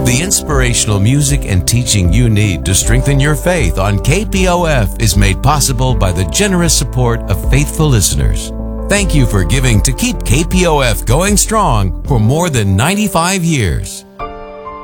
The inspirational music and teaching you need to strengthen your faith on KPOF is made possible by the generous support of faithful listeners. Thank you for giving to keep KPOF going strong for more than 95 years.